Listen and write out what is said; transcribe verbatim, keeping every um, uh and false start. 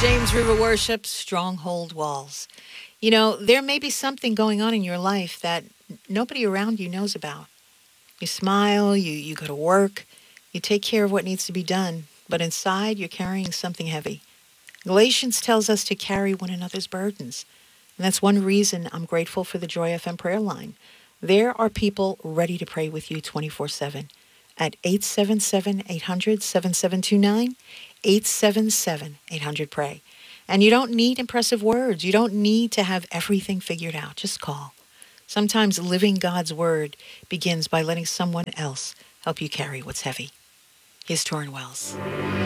James River Worship, Stronghold Walls. You know, there may be something going on in your life that nobody around you knows about. You smile, you, you go to work, you take care of what needs to be done, but inside you're carrying something heavy. Galatians tells us to carry one another's burdens. And that's one reason I'm grateful for the Joy F M prayer line. There are people ready to pray with you twenty-four seven at eight seven seven, eight hundred, seven seven two nine, eight seven seven, eight hundred, pray. And you don't need impressive words. You don't need to have everything figured out. Just call. Sometimes living God's word begins by letting someone else help you carry what's heavy. Here's Torrin Wells.